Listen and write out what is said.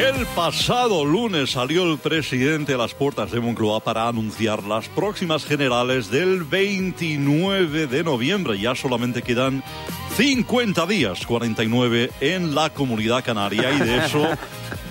El pasado lunes salió el presidente a las puertas de Moncloa para anunciar las próximas generales del 29 de noviembre. Ya solamente quedan 50 días, 49 en la Comunidad Canaria, y de eso